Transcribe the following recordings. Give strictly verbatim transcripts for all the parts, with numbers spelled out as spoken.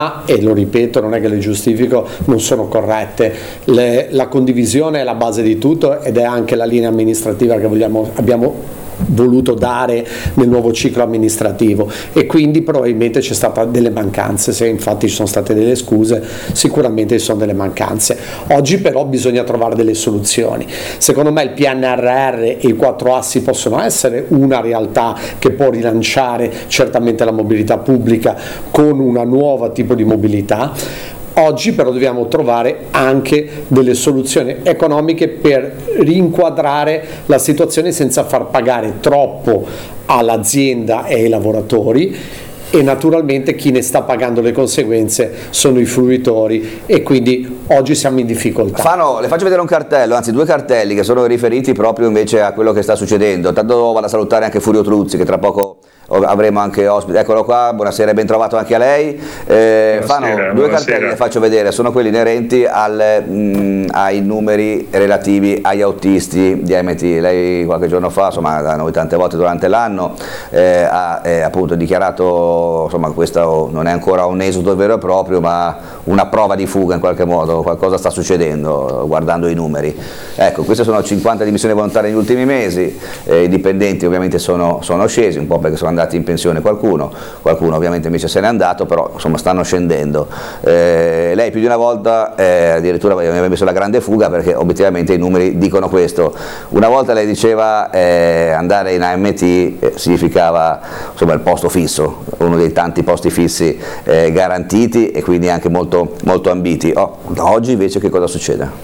e lo ripeto, non è che le giustifico, non sono corrette. Le, la condivisione è la base di tutto ed è anche la linea amministrativa che vogliamo, abbiamo voluto dare nel nuovo ciclo amministrativo, e quindi probabilmente c'è stata delle mancanze. Se infatti ci sono state delle scuse, sicuramente ci sono delle mancanze. Oggi però bisogna trovare delle soluzioni. Secondo me il P N R R e i quattro assi possono essere una realtà che può rilanciare certamente la mobilità pubblica con una nuova tipo di mobilità. Oggi però dobbiamo trovare anche delle soluzioni economiche per rinquadrare la situazione senza far pagare troppo all'azienda e ai lavoratori, e naturalmente chi ne sta pagando le conseguenze sono i fruitori, e quindi oggi siamo in difficoltà. Fano, le faccio vedere un cartello, anzi due cartelli che sono riferiti proprio invece a quello che sta succedendo. Tanto vado a salutare anche Furio Truzzi, che tra poco avremo anche ospite. Eccolo qua, buonasera e ben trovato anche a lei. Eh, Fano, due buonasera. Cartelli le faccio vedere, sono quelli inerenti al, mh, ai numeri relativi agli autisti di A M T. Lei qualche giorno fa, insomma, da noi tante volte durante l'anno, eh, ha eh, appunto dichiarato, insomma, questo non è ancora un esodo vero e proprio, ma una prova di fuga in qualche modo. Qualcosa sta succedendo guardando i numeri. Ecco, queste sono cinquanta dimissioni volontarie negli ultimi mesi, eh, i dipendenti ovviamente sono, sono scesi, un po' perché sono andati in pensione qualcuno, qualcuno ovviamente invece se n'è andato, però insomma stanno scendendo. Eh, lei più di una volta eh, addirittura mi aveva messo la grande fuga, perché obiettivamente i numeri dicono questo. Una volta lei diceva eh, andare in A M T eh, significava insomma il posto fisso, uno dei tanti posti fissi eh, garantiti e quindi anche molto, molto ambiti. Oh, oggi invece che cosa succede?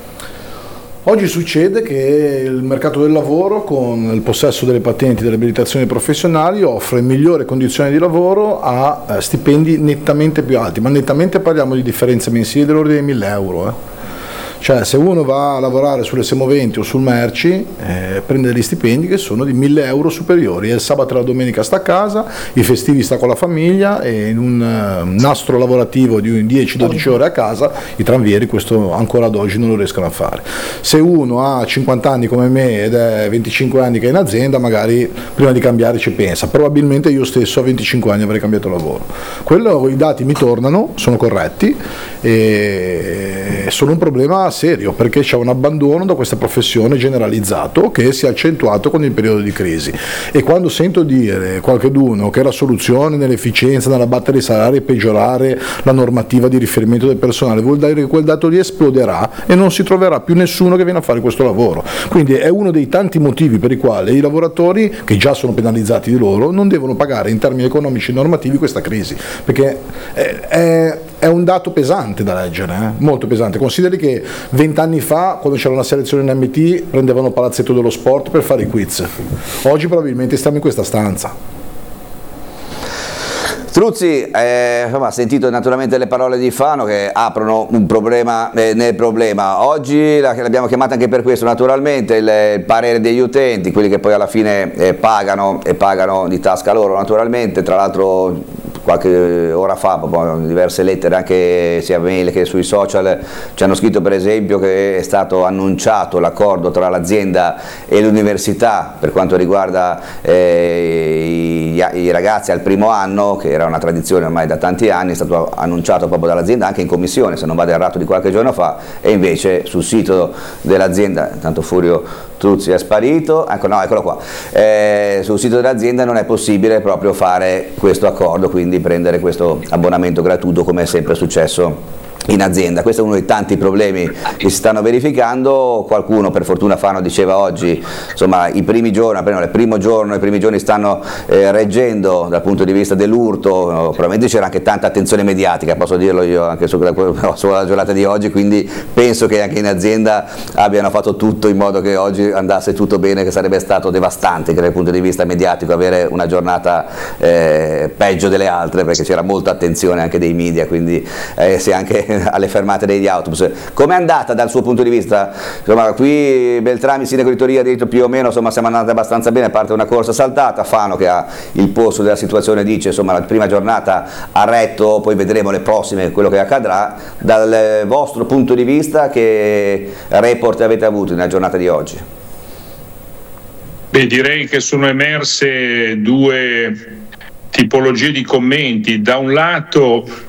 Oggi succede che il mercato del lavoro, con il possesso delle patenti e delle abilitazioni professionali, offre migliori condizioni di lavoro a eh, stipendi nettamente più alti, ma nettamente parliamo di differenze mensili dell'ordine di mille euro. Eh. Cioè, se uno va a lavorare sulle semoventi o sul merci, eh, prende degli stipendi che sono di mille euro superiori, e il sabato e la domenica sta a casa, i festivi sta con la famiglia, e in un uh, nastro lavorativo di dieci dodici ore a casa i tranvieri questo ancora ad oggi non lo riescono a fare. Se uno ha cinquanta anni come me ed è venticinque anni che è in azienda, magari prima di cambiare ci pensa. Probabilmente io stesso a venticinque anni avrei cambiato lavoro. Quello, i dati mi tornano, sono corretti, e sono un problema serio, perché c'è un abbandono da questa professione generalizzato che si è accentuato con il periodo di crisi. E quando sento dire qualcheduno che la soluzione nell'efficienza, nell'abbattere i salari e peggiorare la normativa di riferimento del personale, vuol dire che quel dato lì esploderà e non si troverà più nessuno che viene a fare questo lavoro. Quindi è uno dei tanti motivi per i quali i lavoratori, che già sono penalizzati di loro, non devono pagare in termini economici e normativi questa crisi, perché è, è, è un dato pesante da leggere, eh? Molto pesante. Consideri che vent'anni fa, quando c'era una selezione in M T, prendevano Palazzetto dello Sport per fare i quiz. Oggi probabilmente stiamo in questa stanza. Truzzi, eh, insomma, ha sentito naturalmente le parole di Fano che aprono un problema eh, nel problema. Oggi l'abbiamo chiamata anche per questo, naturalmente, il, il parere degli utenti, quelli che poi alla fine eh, pagano e pagano di tasca loro, naturalmente. Tra l'altro qualche ora fa, diverse lettere anche sia mail che sui social ci hanno scritto per esempio che è stato annunciato l'accordo tra l'azienda e l'università per quanto riguarda eh, i, i ragazzi al primo anno, che era una tradizione ormai da tanti anni, è stato annunciato proprio dall'azienda anche in commissione, se non vado errato, di qualche giorno fa, e invece sul sito dell'azienda, tanto Furio Truzzi è sparito, ecco, no, eccolo qua, eh, sul sito dell'azienda non è possibile proprio fare questo accordo, quindi prendere questo abbonamento gratuito come è sempre successo in azienda. Questo è uno dei tanti problemi che si stanno verificando. Qualcuno, per fortuna Fano diceva oggi, insomma i primi giorni, almeno il primo giorno, i primi giorni stanno eh, reggendo dal punto di vista dell'urto, no, probabilmente c'era anche tanta attenzione mediatica, posso dirlo io anche su, sulla giornata di oggi, quindi penso che anche in azienda abbiano fatto tutto in modo che oggi andasse tutto bene, che sarebbe stato devastante che dal punto di vista mediatico avere una giornata eh, peggio delle altre, perché c'era molta attenzione anche dei media, quindi eh, se anche alle fermate degli autobus. Com'è andata dal suo punto di vista? Insomma, qui Beltrami, sindaco di Toria, ha detto più o meno, insomma, siamo andati abbastanza bene, a parte una corsa saltata. Fano, che ha il polso della situazione, dice insomma la prima giornata ha retto, poi vedremo le prossime quello che accadrà. Dal vostro punto di vista, che report avete avuto nella giornata di oggi? Beh, direi che sono emerse due tipologie di commenti. Da un lato